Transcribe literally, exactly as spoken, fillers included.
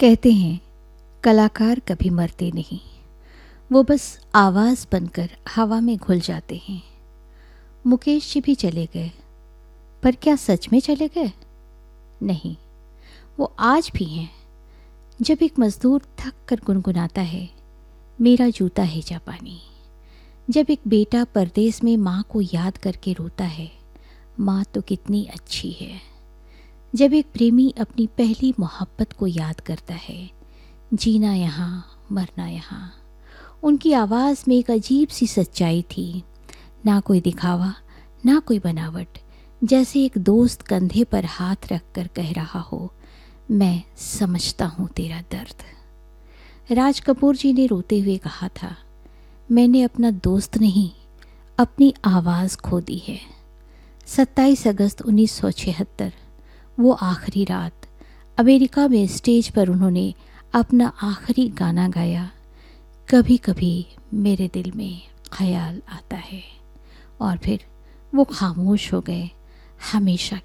कहते हैं कलाकार कभी मरते नहीं, वो बस आवाज़ बनकर हवा में घुल जाते हैं। मुकेश जी भी चले गए, पर क्या सच में चले गए? नहीं, वो आज भी हैं। जब एक मज़दूर थक कर गुनगुनाता है, मेरा जूता है जापानी। जब एक बेटा परदेस में माँ को याद करके रोता है, माँ तो कितनी अच्छी है। जब एक प्रेमी अपनी पहली मोहब्बत को याद करता है, जीना यहाँ मरना यहाँ। उनकी आवाज़ में एक अजीब सी सच्चाई थी, ना कोई दिखावा ना कोई बनावट, जैसे एक दोस्त कंधे पर हाथ रख कर कह रहा हो, मैं समझता हूँ तेरा दर्द। राज कपूर जी ने रोते हुए कहा था, मैंने अपना दोस्त नहीं अपनी आवाज़ खो दी है। सत्ताईस अगस्त उन्नीस सौ छिहत्तर, वो आखिरी रात अमेरिका में स्टेज पर उन्होंने अपना आखिरी गाना गाया, कभी कभी मेरे दिल में ख्याल आता है। और फिर वो खामोश हो गए हमेशा।